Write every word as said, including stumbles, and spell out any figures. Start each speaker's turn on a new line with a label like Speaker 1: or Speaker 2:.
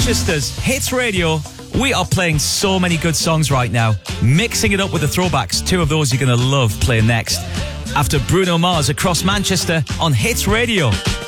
Speaker 1: Manchester's Hits Radio. We are playing so many good songs right now, mixing it up with the throwbacks. Two of those you're going to love playing next. After Bruno Mars across Manchester on Hits Radio.